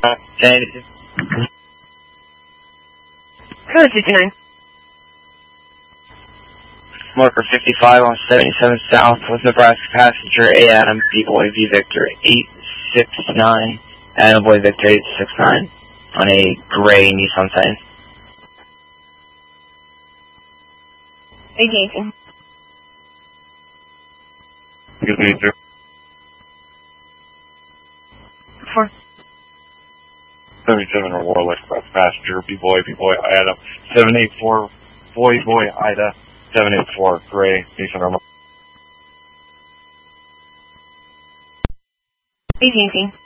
1082. Code 69. Smoker 55 on 77 South with Nebraska passenger A Adam, B-Boy V Victor 869, Adam Boy Victor 869 on a gray Nissan Titan. 18. Good to meet you. 4. 77 or Warlick Express passenger, B-Boy Ida, 784, Boy Ida, 784, gray, Nissan Arma. 18.